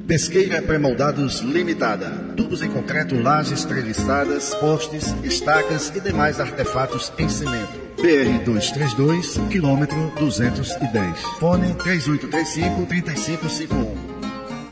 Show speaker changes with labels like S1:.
S1: Pesqueira Pré-Moldados Limitada. Tubos em concreto, lajes treliçadas, postes, estacas e demais artefatos em cimento. BR 232, quilômetro 210. Fone 3835-3551.